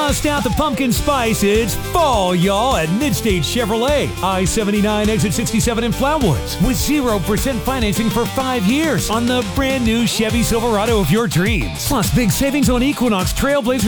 Bust out the pumpkin spice. It's fall, y'all, at Midstate Chevrolet. I-79 exit 67 in Flowood with 0% financing for 5 years on the brand new Chevy Silverado of your dreams. Plus big savings on Equinox, Trailblazer,